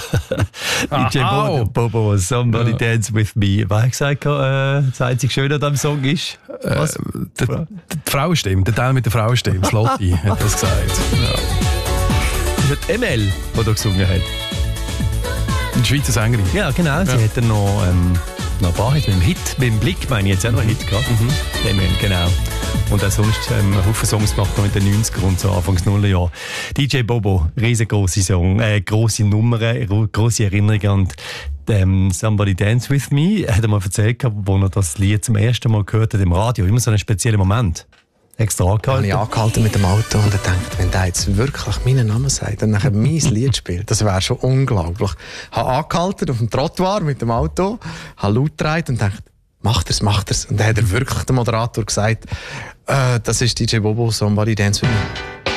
DJ Bobo, Somebody Dance With Me. Was hat gesagt, das einzige Schöne an diesem Song ist? Was? Die Frauenstimme, der Teil mit der Frauenstimme, Slotty hat das gesagt. Das ist ML, die da gesungen hat. Eine Schweizer Sängerin. Ja, genau. Sie hat dann noch ein paar Hits. Mit dem Blick, meine ich, jetzt auch noch einen Hit gehabt. ML, genau. Und auch sonst einen Haufen Songs gemacht noch in den 90er und so Anfangs Nullerjahr. DJ Bobo, riesengroße Song, grosse Nummern, grosse Erinnerungen an Somebody Dance With Me. Er hat mal erzählt, als er das Lied zum ersten Mal gehört hat im Radio. Immer so einen speziellen Moment. Extra angehalten. Ich habe angehalten mit dem Auto und gedacht, wenn der jetzt wirklich meinen Namen sagt und nachher mein Lied spielt, das wäre schon unglaublich. Ich habe angehalten auf dem Trottoir mit dem Auto, habe laut gedreht und dachte, macht er's. Und dann hat wirklich der Moderator gesagt, das ist DJ Bobo, Somebody Dance With Me.